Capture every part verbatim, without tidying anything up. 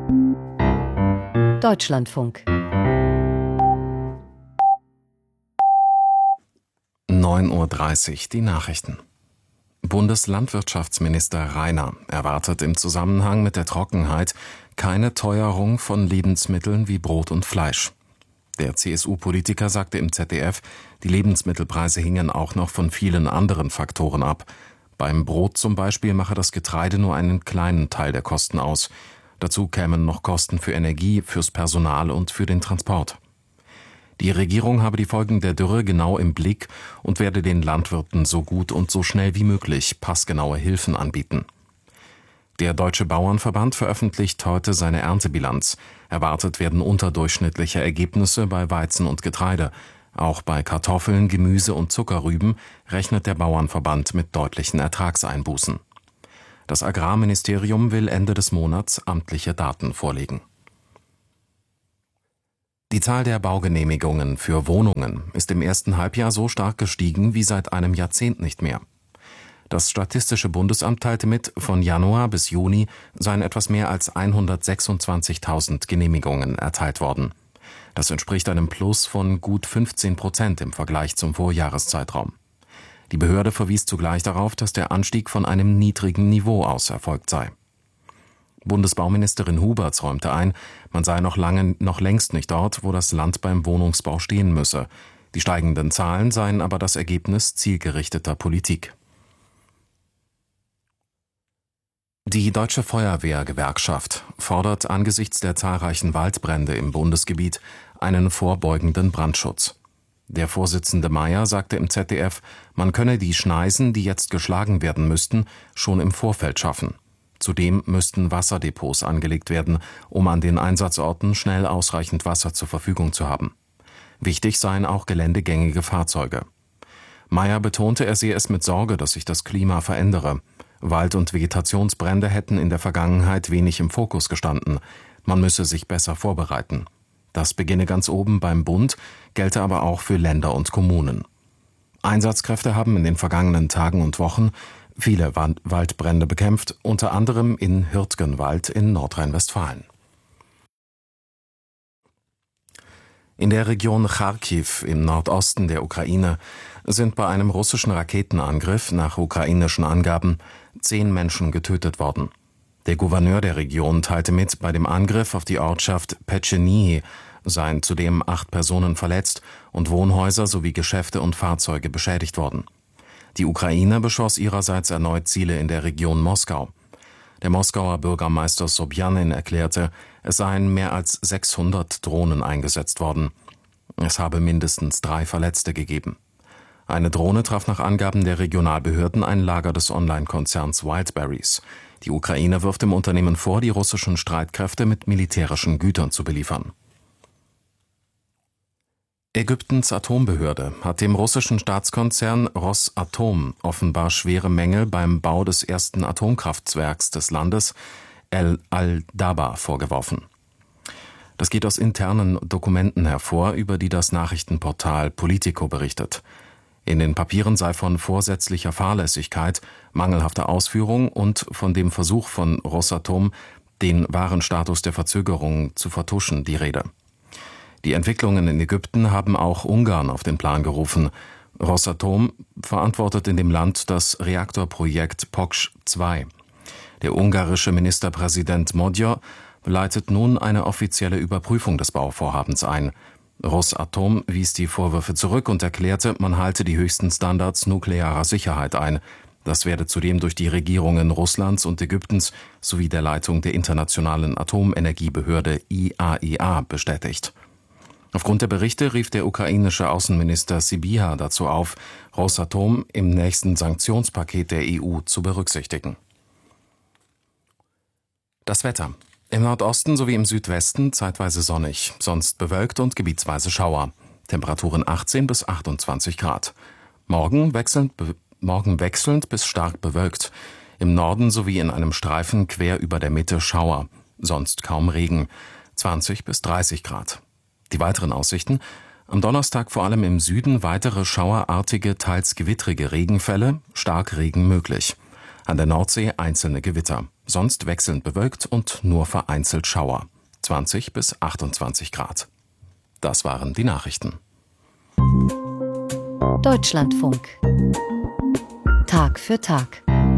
Deutschlandfunk. neun Uhr dreißig, die Nachrichten. Bundeslandwirtschaftsminister Rainer erwartet im Zusammenhang mit der Trockenheit keine Teuerung von Lebensmitteln wie Brot und Fleisch. Der C S U-Politiker sagte im Z D F, die Lebensmittelpreise hingen auch noch von vielen anderen Faktoren ab. Beim Brot zum Beispiel mache das Getreide nur einen kleinen Teil der Kosten aus. Dazu kämen noch Kosten für Energie, fürs Personal und für den Transport. Die Regierung habe die Folgen der Dürre genau im Blick und werde den Landwirten so gut und so schnell wie möglich passgenaue Hilfen anbieten. Der Deutsche Bauernverband veröffentlicht heute seine Erntebilanz. Erwartet werden unterdurchschnittliche Ergebnisse bei Weizen und Getreide. Auch bei Kartoffeln, Gemüse und Zuckerrüben rechnet der Bauernverband mit deutlichen Ertragseinbußen. Das Agrarministerium will Ende des Monats amtliche Daten vorlegen. Die Zahl der Baugenehmigungen für Wohnungen ist im ersten Halbjahr so stark gestiegen wie seit einem Jahrzehnt nicht mehr. Das Statistische Bundesamt teilte mit, von Januar bis Juni seien etwas mehr als hundertsechsundzwanzigtausend Genehmigungen erteilt worden. Das entspricht einem Plus von gut fünfzehn Prozent im Vergleich zum Vorjahreszeitraum. Die Behörde verwies zugleich darauf, dass der Anstieg von einem niedrigen Niveau aus erfolgt sei. Bundesbauministerin Huberts räumte ein, man sei noch lange, noch längst nicht dort, wo das Land beim Wohnungsbau stehen müsse. Die steigenden Zahlen seien aber das Ergebnis zielgerichteter Politik. Die Deutsche Feuerwehr-Gewerkschaft fordert angesichts der zahlreichen Waldbrände im Bundesgebiet einen vorbeugenden Brandschutz. Der Vorsitzende Mayer sagte im Z D F, man könne die Schneisen, die jetzt geschlagen werden müssten, schon im Vorfeld schaffen. Zudem müssten Wasserdepots angelegt werden, um an den Einsatzorten schnell ausreichend Wasser zur Verfügung zu haben. Wichtig seien auch geländegängige Fahrzeuge. Mayer betonte, er sehe es mit Sorge, dass sich das Klima verändere. Wald- und Vegetationsbrände hätten in der Vergangenheit wenig im Fokus gestanden. Man müsse sich besser vorbereiten. Das beginne ganz oben beim Bund, gelte aber auch für Länder und Kommunen. Einsatzkräfte haben in den vergangenen Tagen und Wochen viele Waldbrände bekämpft, unter anderem in Hürtgenwald in Nordrhein-Westfalen. In der Region Charkiw im Nordosten der Ukraine sind bei einem russischen Raketenangriff nach ukrainischen Angaben zehn Menschen getötet worden. Der Gouverneur der Region teilte mit, bei dem Angriff auf die Ortschaft Petschenihi seien zudem acht Personen verletzt und Wohnhäuser sowie Geschäfte und Fahrzeuge beschädigt worden. Die Ukraine beschoss ihrerseits erneut Ziele in der Region Moskau. Der Moskauer Bürgermeister Sobjanin erklärte, es seien mehr als sechshundert Drohnen eingesetzt worden. Es habe mindestens drei Verletzte gegeben. Eine Drohne traf nach Angaben der Regionalbehörden ein Lager des Online-Konzerns Wildberries. Die Ukraine wirft dem Unternehmen vor, die russischen Streitkräfte mit militärischen Gütern zu beliefern. Ägyptens Atombehörde hat dem russischen Staatskonzern Rosatom offenbar schwere Mängel beim Bau des ersten Atomkraftwerks des Landes, El Al-Daba, vorgeworfen. Das geht aus internen Dokumenten hervor, über die das Nachrichtenportal Politico berichtet. In den Papieren sei von vorsätzlicher Fahrlässigkeit, mangelhafter Ausführung und von dem Versuch von Rosatom, den wahren Status der Verzögerung zu vertuschen, die Rede. Die Entwicklungen in Ägypten haben auch Ungarn auf den Plan gerufen. Rosatom verantwortet in dem Land das Reaktorprojekt Poksh zwei. Der ungarische Ministerpräsident Magyar leitet nun eine offizielle Überprüfung des Bauvorhabens ein. Rosatom wies die Vorwürfe zurück und erklärte, man halte die höchsten Standards nuklearer Sicherheit ein. Das werde zudem durch die Regierungen Russlands und Ägyptens sowie der Leitung der Internationalen Atomenergiebehörde I A E A bestätigt. Aufgrund der Berichte rief der ukrainische Außenminister Sybiha dazu auf, Rosatom im nächsten Sanktionspaket der E U zu berücksichtigen. Das Wetter. Im Nordosten sowie im Südwesten zeitweise sonnig, sonst bewölkt und gebietsweise Schauer. Temperaturen achtzehn bis achtundzwanzig Grad. Morgen wechselnd, be- morgen wechselnd bis stark bewölkt. Im Norden sowie in einem Streifen quer über der Mitte Schauer, sonst kaum Regen. zwanzig bis dreißig Grad. Die weiteren Aussichten: am Donnerstag vor allem im Süden weitere schauerartige, teils gewittrige Regenfälle, Starkregen möglich. An der Nordsee einzelne Gewitter, sonst wechselnd bewölkt und nur vereinzelt Schauer. zwanzig bis achtundzwanzig Grad. Das waren die Nachrichten. Deutschlandfunk. Tag für Tag.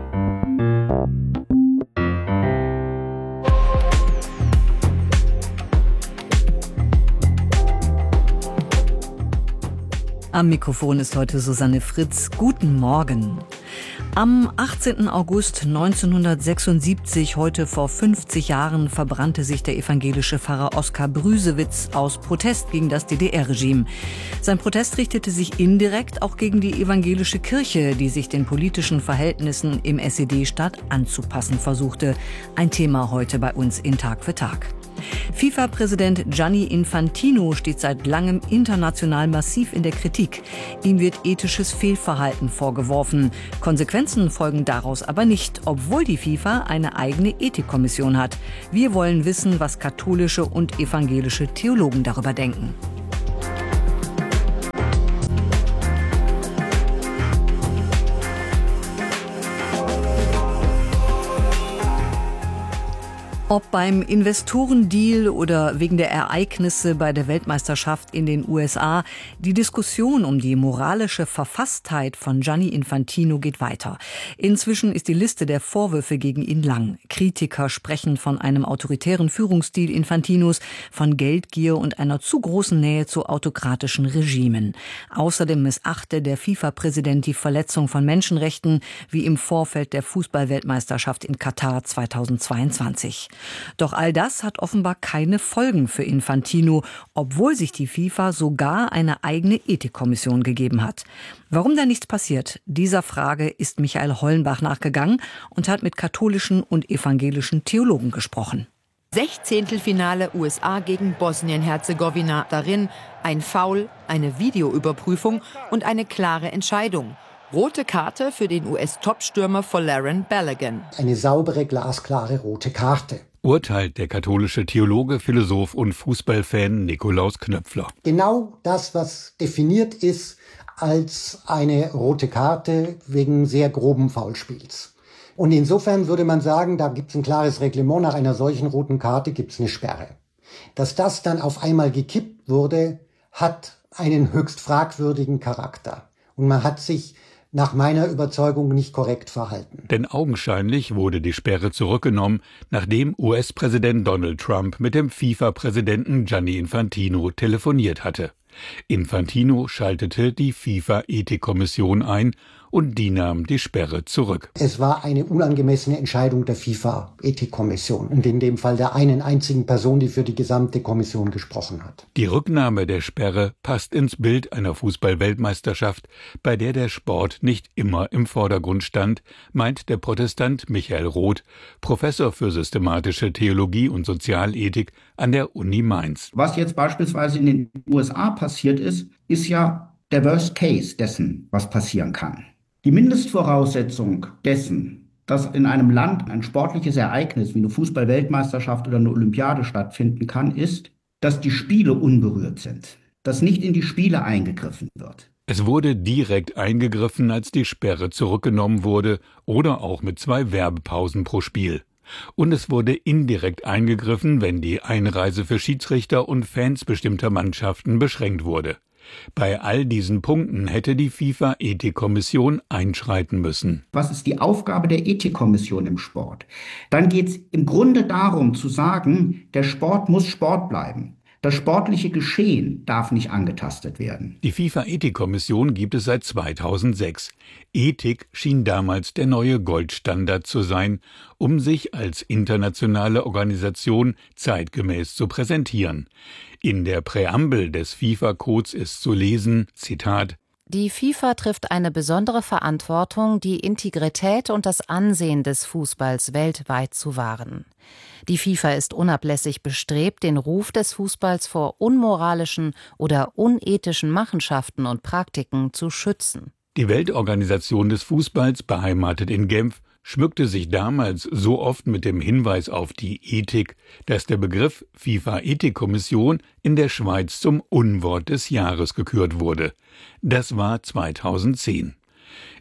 Am Mikrofon ist heute Susanne Fritz. Guten Morgen. Am achtzehnten August neunzehnhundertsechsundsiebzig, heute vor fünfzig Jahren, verbrannte sich der evangelische Pfarrer Oskar Brüsewitz aus Protest gegen das D D R-Regime. Sein Protest richtete sich indirekt auch gegen die evangelische Kirche, die sich den politischen Verhältnissen im S E D-Staat anzupassen versuchte. Ein Thema heute bei uns in Tag für Tag. FIFA-Präsident Gianni Infantino steht seit langem international massiv in der Kritik. Ihm wird ethisches Fehlverhalten vorgeworfen. Konsequenzen folgen daraus aber nicht, obwohl die FIFA eine eigene Ethikkommission hat. Wir wollen wissen, was katholische und evangelische Theologen darüber denken. Ob beim Investorendeal oder wegen der Ereignisse bei der Weltmeisterschaft in den U S A, die Diskussion um die moralische Verfasstheit von Gianni Infantino geht weiter. Inzwischen ist die Liste der Vorwürfe gegen ihn lang. Kritiker sprechen von einem autoritären Führungsstil Infantinos, von Geldgier und einer zu großen Nähe zu autokratischen Regimen. Außerdem missachte der FIFA-Präsident die Verletzung von Menschenrechten, wie im Vorfeld der Fußball-Weltmeisterschaft in Katar zweitausendzweiundzwanzig. Doch all das hat offenbar keine Folgen für Infantino, obwohl sich die FIFA sogar eine eigene Ethikkommission gegeben hat. Warum da nichts passiert, dieser Frage ist Michael Hollenbach nachgegangen und hat mit katholischen und evangelischen Theologen gesprochen. Sechzehntelfinale U S A gegen Bosnien-Herzegowina. Darin ein Foul, eine Videoüberprüfung und eine klare Entscheidung. Rote Karte für den U S-Topstürmer Folarin Balogun. Eine saubere, glasklare rote Karte. Urteilt der katholische Theologe, Philosoph und Fußballfan Nikolaus Knöpfler. Genau das, was definiert ist als eine rote Karte wegen sehr groben Foulspiels. Und insofern würde man sagen, da gibt es ein klares Reglement, nach einer solchen roten Karte gibt es eine Sperre. Dass das dann auf einmal gekippt wurde, hat einen höchst fragwürdigen Charakter. Und man hat sich nach meiner Überzeugung nicht korrekt verhalten. Denn augenscheinlich wurde die Sperre zurückgenommen, nachdem U S-Präsident Donald Trump mit dem FIFA-Präsidenten Gianni Infantino telefoniert hatte. Infantino schaltete die FIFA-Ethikkommission ein und die nahm die Sperre zurück. Es war eine unangemessene Entscheidung der FIFA-Ethikkommission und in dem Fall der einen einzigen Person, die für die gesamte Kommission gesprochen hat. Die Rücknahme der Sperre passt ins Bild einer Fußball-Weltmeisterschaft, bei der der Sport nicht immer im Vordergrund stand, meint der Protestant Michael Roth, Professor für systematische Theologie und Sozialethik an der Uni Mainz. Was jetzt beispielsweise in den U S A passiert ist, ist ja der Worst Case dessen, was passieren kann. Die Mindestvoraussetzung dessen, dass in einem Land ein sportliches Ereignis wie eine Fußball-Weltmeisterschaft oder eine Olympiade stattfinden kann, ist, dass die Spiele unberührt sind, dass nicht in die Spiele eingegriffen wird. Es wurde direkt eingegriffen, als die Sperre zurückgenommen wurde oder auch mit zwei Werbepausen pro Spiel. Und es wurde indirekt eingegriffen, wenn die Einreise für Schiedsrichter und Fans bestimmter Mannschaften beschränkt wurde. Bei all diesen Punkten hätte die FIFA-Ethikkommission einschreiten müssen. Was ist die Aufgabe der Ethikkommission im Sport? Dann geht es im Grunde darum zu sagen, der Sport muss Sport bleiben. Das sportliche Geschehen darf nicht angetastet werden. Die FIFA-Ethikkommission gibt es seit zweitausendsechs. Ethik schien damals der neue Goldstandard zu sein, um sich als internationale Organisation zeitgemäß zu präsentieren. In der Präambel des FIFA-Codes ist zu lesen, Zitat: Die FIFA trifft eine besondere Verantwortung, die Integrität und das Ansehen des Fußballs weltweit zu wahren. Die FIFA ist unablässig bestrebt, den Ruf des Fußballs vor unmoralischen oder unethischen Machenschaften und Praktiken zu schützen. Die Weltorganisation des Fußballs, beheimatet in Genf, schmückte sich damals so oft mit dem Hinweis auf die Ethik, dass der Begriff FIFA-Ethikkommission in der Schweiz zum Unwort des Jahres gekürt wurde. Das war zweitausendzehn.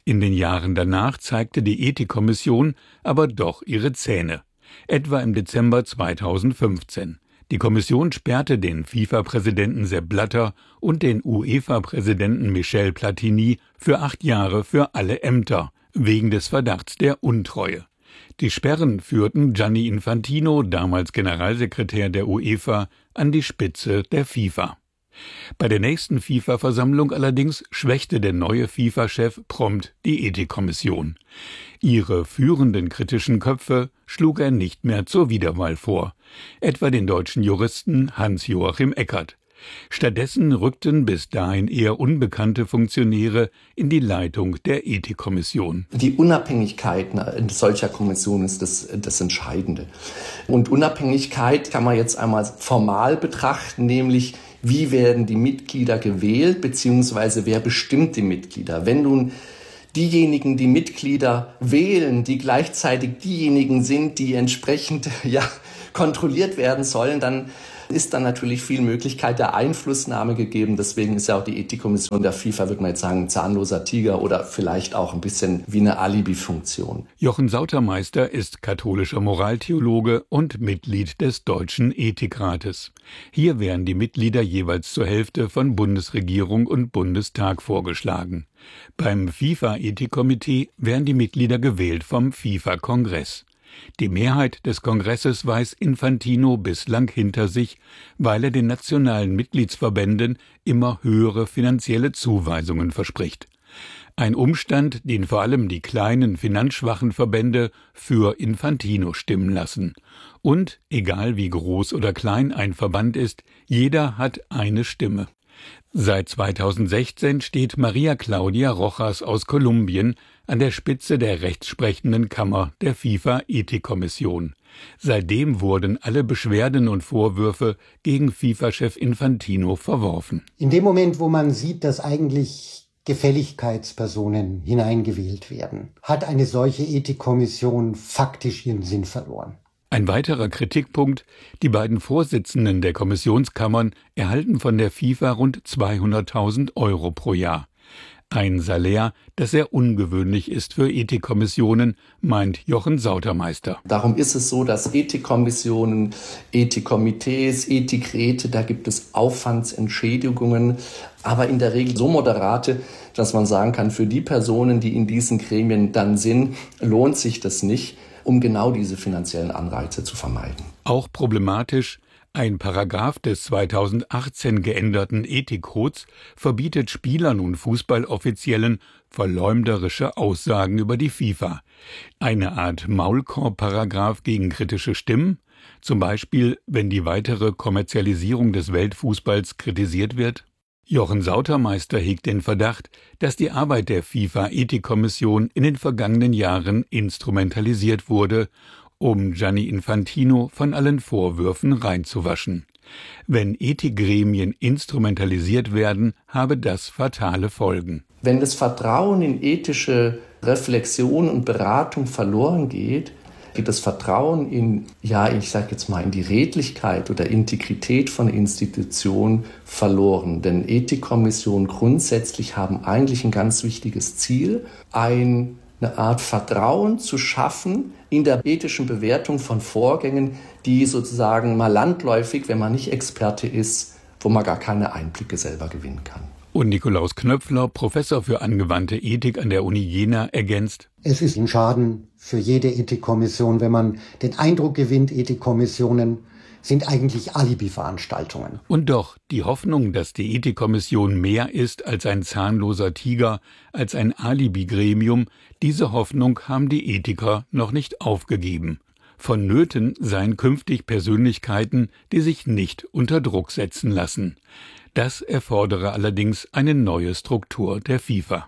In den Jahren danach zeigte die Ethikkommission aber doch ihre Zähne. Etwa im Dezember zweitausendfünfzehn. Die Kommission sperrte den FIFA-Präsidenten Sepp Blatter und den UEFA-Präsidenten Michel Platini für acht Jahre für alle Ämter, wegen des Verdachts der Untreue. Die Sperren führten Gianni Infantino, damals Generalsekretär der UEFA, an die Spitze der FIFA. Bei der nächsten FIFA-Versammlung allerdings schwächte der neue FIFA-Chef prompt die Ethikkommission. Ihre führenden kritischen Köpfe schlug er nicht mehr zur Wiederwahl vor, etwa den deutschen Juristen Hans-Joachim Eckert. Stattdessen rückten bis dahin eher unbekannte Funktionäre in die Leitung der Ethikkommission. Die Unabhängigkeit solcher Kommissionen ist das, das Entscheidende. Und Unabhängigkeit kann man jetzt einmal formal betrachten, nämlich wie werden die Mitglieder gewählt, beziehungsweise wer bestimmt die Mitglieder. Wenn nun diejenigen, die Mitglieder wählen, die gleichzeitig diejenigen sind, die entsprechend ja, kontrolliert werden sollen, dann ist dann natürlich viel Möglichkeit der Einflussnahme gegeben. Deswegen ist ja auch die Ethikkommission der FIFA, würde man jetzt sagen, ein zahnloser Tiger oder vielleicht auch ein bisschen wie eine Alibi-Funktion. Jochen Sautermeister ist katholischer Moraltheologe und Mitglied des Deutschen Ethikrates. Hier werden die Mitglieder jeweils zur Hälfte von Bundesregierung und Bundestag vorgeschlagen. Beim FIFA-Ethikkomitee werden die Mitglieder gewählt vom FIFA-Kongress. Die Mehrheit des Kongresses weiß Infantino bislang hinter sich, weil er den nationalen Mitgliedsverbänden immer höhere finanzielle Zuweisungen verspricht. Ein Umstand, den vor allem die kleinen, finanzschwachen Verbände für Infantino stimmen lassen. Und, egal wie groß oder klein ein Verband ist, jeder hat eine Stimme. Seit zweitausendsechzehn steht Maria Claudia Rojas aus Kolumbien an der Spitze der rechtssprechenden Kammer der FIFA-Ethikkommission. Seitdem wurden alle Beschwerden und Vorwürfe gegen FIFA-Chef Infantino verworfen. In dem Moment, wo man sieht, dass eigentlich Gefälligkeitspersonen hineingewählt werden, hat eine solche Ethikkommission faktisch ihren Sinn verloren. Ein weiterer Kritikpunkt: Die beiden Vorsitzenden der Kommissionskammern erhalten von der FIFA rund zweihunderttausend Euro pro Jahr. Ein Salär, das sehr ungewöhnlich ist für Ethikkommissionen, meint Jochen Sautermeister. Darum ist es so, dass Ethikkommissionen, Ethikkomitees, Ethikräte, da gibt es Aufwandsentschädigungen, aber in der Regel so moderate, dass man sagen kann, für die Personen, die in diesen Gremien dann sind, lohnt sich das nicht, um genau diese finanziellen Anreize zu vermeiden. Auch problematisch: Ein Paragraph des zweitausendachtzehn geänderten Ethikcodes verbietet Spielern und Fußballoffiziellen verleumderische Aussagen über die FIFA. Eine Art Maulkorb-Paragraph gegen kritische Stimmen, zum Beispiel wenn die weitere Kommerzialisierung des Weltfußballs kritisiert wird. Jochen Sautermeister hegt den Verdacht, dass die Arbeit der FIFA-Ethikkommission in den vergangenen Jahren instrumentalisiert wurde, um Gianni Infantino von allen Vorwürfen reinzuwaschen. Wenn Ethikgremien instrumentalisiert werden, habe das fatale Folgen. Wenn das Vertrauen in ethische Reflexion und Beratung verloren geht, geht das Vertrauen in, ja, ich sage jetzt mal, in die Redlichkeit oder Integrität von Institutionen verloren. Denn Ethikkommissionen grundsätzlich haben eigentlich ein ganz wichtiges Ziel, ein eine Art Vertrauen zu schaffen in der ethischen Bewertung von Vorgängen, die sozusagen mal landläufig, wenn man nicht Experte ist, wo man gar keine Einblicke selber gewinnen kann. Und Nikolaus Knöpfler, Professor für angewandte Ethik an der Uni Jena, ergänzt: Es ist ein Schaden für jede Ethikkommission, wenn man den Eindruck gewinnt, Ethikkommissionen sind eigentlich Alibi-Veranstaltungen. Und doch, die Hoffnung, dass die Ethikkommission mehr ist als ein zahnloser Tiger, als ein Alibi-Gremium, diese Hoffnung haben die Ethiker noch nicht aufgegeben. Vonnöten seien künftig Persönlichkeiten, die sich nicht unter Druck setzen lassen. Das erfordere allerdings eine neue Struktur der FIFA.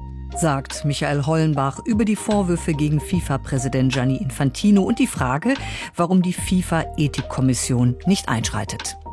Sagt Michael Hollenbach über die Vorwürfe gegen FIFA-Präsident Gianni Infantino und die Frage, warum die FIFA-Ethikkommission nicht einschreitet.